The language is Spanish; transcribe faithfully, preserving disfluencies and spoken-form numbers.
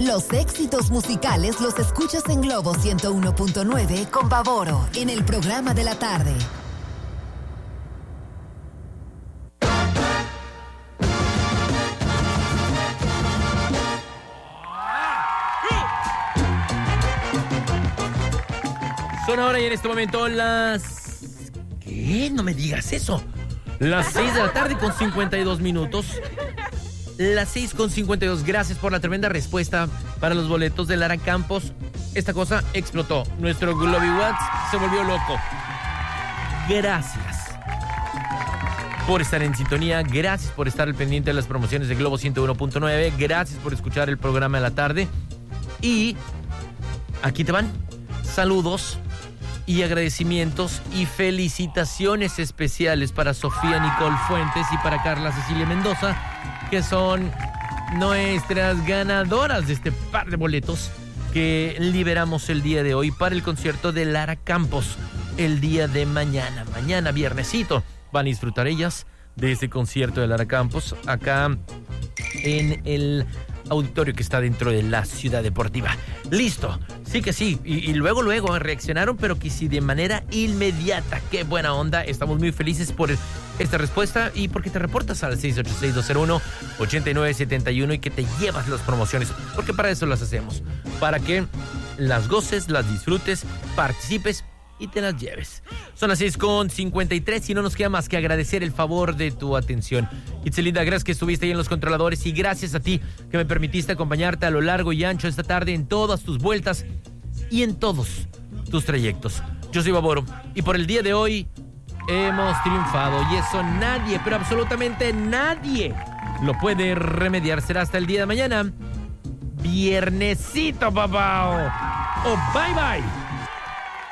Los éxitos musicales los escuchas en Globo ciento uno punto nueve con Pavoro en el programa de la tarde. Son ahora y en este momento las... ¿Qué? No me digas eso. Las seis de la tarde con cincuenta y dos minutos. Las seis con cincuenta y dos. Gracias por la tremenda respuesta para los boletos de Lara Campos. Esta cosa explotó. Nuestro Globy Watts se volvió loco. Gracias por estar en sintonía. Gracias por estar al pendiente de las promociones de Globo ciento uno punto nueve. Gracias por escuchar el programa de la tarde. Y aquí te van saludos y agradecimientos y felicitaciones especiales para Sofía Nicole Fuentes y para Carla Cecilia Mendoza, que son nuestras ganadoras de este par de boletos que liberamos el día de hoy para el concierto de Lara Campos el día de mañana. Mañana, viernesito, van a disfrutar ellas de este concierto de Lara Campos acá en el auditorio que está dentro de la Ciudad Deportiva. Listo, sí que sí. Y, y luego, luego reaccionaron, pero que sí de manera inmediata. Qué buena onda. Estamos muy felices por esta respuesta y porque te reportas al seis ocho seis, dos cero uno, ocho nueve siete uno y que te llevas las promociones. Porque para eso las hacemos. Para que las goces, las disfrutes, participes y te las lleves. Son las seis con cincuenta y tres y no nos queda más que agradecer el favor de tu atención. Itzelinda, gracias que estuviste ahí en los controladores y gracias a ti que me permitiste acompañarte a lo largo y ancho esta tarde en todas tus vueltas y en todos tus trayectos. Yo soy Pavoro y por el día de hoy hemos triunfado y eso nadie, pero absolutamente nadie lo puede remediar. Será hasta el día de mañana. Viernesito, papá. Oh, bye bye.